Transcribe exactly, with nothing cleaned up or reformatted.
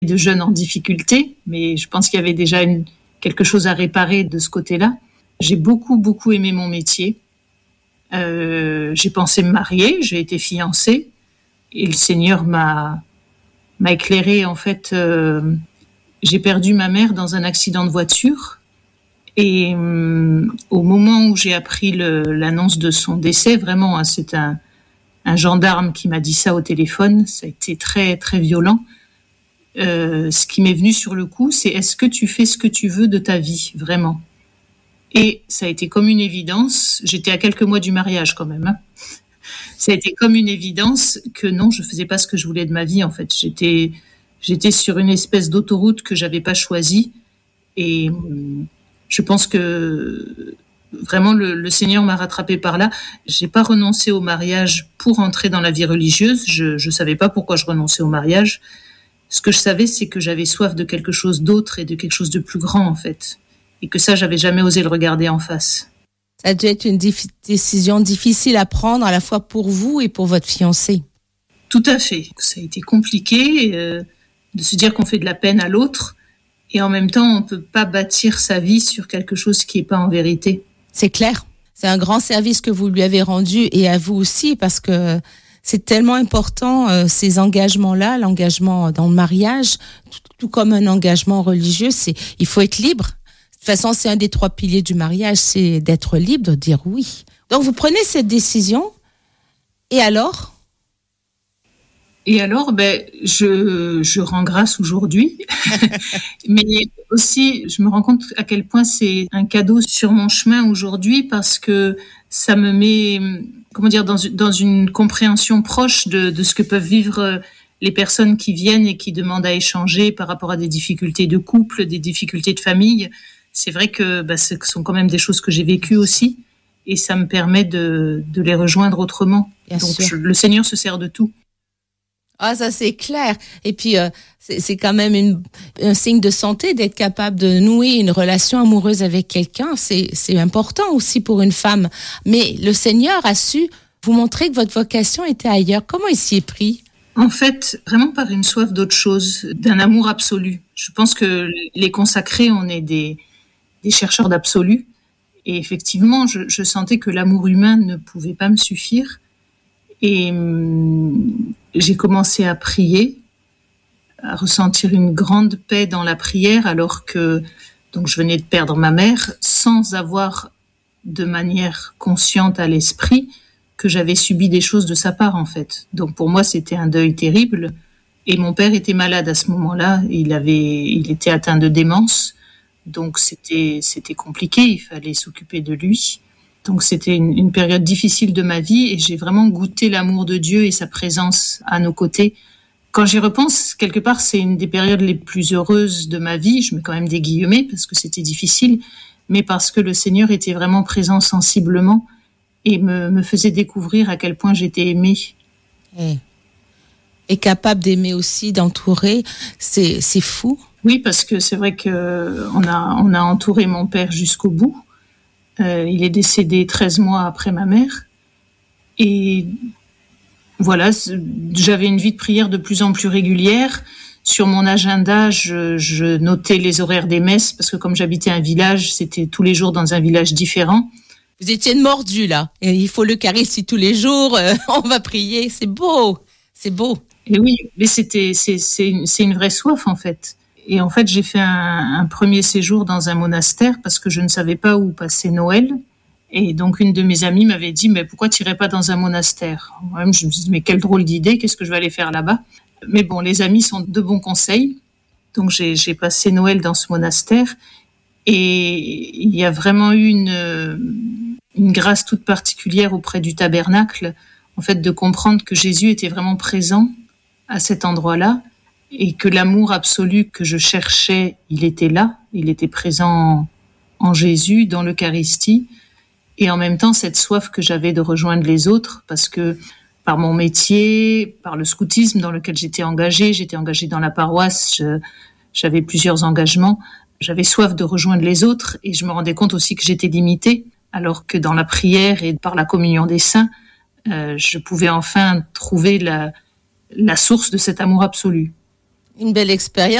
de jeunes en difficulté, mais je pense qu'il y avait déjà une, quelque chose à réparer de ce côté-là. J'ai beaucoup, beaucoup aimé mon métier. Euh, j'ai pensé me marier, j'ai été fiancée et le Seigneur m'a, m'a éclairée. En fait, euh, j'ai perdu ma mère dans un accident de voiture et euh, au moment où j'ai appris le, l'annonce de son décès, vraiment, hein, c'est un, un gendarme qui m'a dit ça au téléphone, ça a été très, très violent. Euh, ce qui m'est venu sur le coup, c'est est-ce que tu fais ce que tu veux de ta vie, vraiment ? Et ça a été comme une évidence. J'étais à quelques mois du mariage quand même. Hein. Ça a été comme une évidence que non, je faisais pas ce que je voulais de ma vie. En fait, j'étais, j'étais sur une espèce d'autoroute que j'avais pas choisie. Et je pense que vraiment le, le Seigneur m'a rattrapée par là. J'ai pas renoncé au mariage pour entrer dans la vie religieuse. Je, je savais pas pourquoi je renonçais au mariage. Ce que je savais, c'est que j'avais soif de quelque chose d'autre et de quelque chose de plus grand, en fait. Et que ça, j'avais jamais osé le regarder en face. Ça a dû être une dif- décision difficile à prendre, à la fois pour vous et pour votre fiancé. Tout à fait. Ça a été compliqué euh, de se dire qu'on fait de la peine à l'autre et en même temps, on peut pas bâtir sa vie sur quelque chose qui est pas en vérité. C'est clair. C'est un grand service que vous lui avez rendu et à vous aussi parce que c'est tellement important, euh, ces engagements-là, l'engagement dans le mariage, tout, tout comme un engagement religieux, c'est, il faut être libre. De toute façon, c'est un des trois piliers du mariage, c'est d'être libre, de dire oui. Donc, vous prenez cette décision, et alors ? Et alors, ben, je, je rends grâce aujourd'hui, mais aussi, je me rends compte à quel point c'est un cadeau sur mon chemin aujourd'hui, parce que ça me met, comment dire, dans, dans une compréhension proche de, de ce que peuvent vivre les personnes qui viennent et qui demandent à échanger par rapport à des difficultés de couple, des difficultés de famille. C'est vrai que bah, ce sont quand même des choses que j'ai vécues aussi et ça me permet de, de les rejoindre autrement. Bien Donc je, le Seigneur se sert de tout. Ah, ça c'est clair. Et puis euh, c'est, c'est quand même une, un signe de santé d'être capable de nouer une relation amoureuse avec quelqu'un. C'est, c'est important aussi pour une femme. Mais le Seigneur a su vous montrer que votre vocation était ailleurs. Comment il s'y est pris ? En fait, vraiment par une soif d'autre chose, d'un amour absolu. Je pense que les consacrés, on est des des chercheurs d'absolu. Et effectivement, je, je sentais que l'amour humain ne pouvait pas me suffire. Et hum, j'ai commencé à prier, à ressentir une grande paix dans la prière, alors que donc je venais de perdre ma mère, sans avoir de manière consciente à l'esprit que j'avais subi des choses de sa part, en fait. Donc pour moi, c'était un deuil terrible. Et mon père était malade à ce moment-là. Il avait, il était atteint de démence. Donc c'était c'était compliqué, il fallait s'occuper de lui. Donc c'était une, une période difficile de ma vie et j'ai vraiment goûté l'amour de Dieu et sa présence à nos côtés. Quand j'y repense, quelque part, c'est une des périodes les plus heureuses de ma vie. Je mets quand même des guillemets parce que c'était difficile, mais parce que le Seigneur était vraiment présent sensiblement et me, me faisait découvrir à quel point j'étais aimée. Et, et capable d'aimer aussi, d'entourer, c'est, c'est fou. Oui, parce que c'est vrai que on a on a entouré mon père jusqu'au bout. Euh, il est décédé treize mois après ma mère. Et voilà, j'avais une vie de prière de plus en plus régulière. Sur mon agenda, je, je notais les horaires des messes parce que comme j'habitais un village, c'était tous les jours dans un village différent. Vous étiez une mordue là. Et il faut le Eucharistie tous les jours. Euh, on va prier. C'est beau, c'est beau. Et oui, mais c'était c'est c'est une, c'est une vraie soif en fait. Et en fait, j'ai fait un, un premier séjour dans un monastère parce que je ne savais pas où passer Noël. Et donc, une de mes amies m'avait dit, mais pourquoi tu n'irais pas dans un monastère ? Moi-même, je me suis dit, mais quelle drôle d'idée, qu'est-ce que je vais aller faire là-bas ? Mais bon, les amis sont de bons conseils. Donc, j'ai, j'ai passé Noël dans ce monastère. Et il y a vraiment eu une, une grâce toute particulière auprès du tabernacle, en fait, de comprendre que Jésus était vraiment présent à cet endroit-là. Et que l'amour absolu que je cherchais, il était là, il était présent en Jésus, dans l'Eucharistie, et en même temps cette soif que j'avais de rejoindre les autres, parce que par mon métier, par le scoutisme dans lequel j'étais engagée, j'étais engagée dans la paroisse, je, j'avais plusieurs engagements, j'avais soif de rejoindre les autres, et je me rendais compte aussi que j'étais limitée, alors que dans la prière et par la communion des saints, euh, je pouvais enfin trouver la, la source de cet amour absolu. Une belle expérience.